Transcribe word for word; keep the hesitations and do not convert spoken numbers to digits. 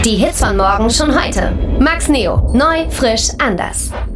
Die Hits von morgen schon heute. Max Neo. Neu, frisch, anders.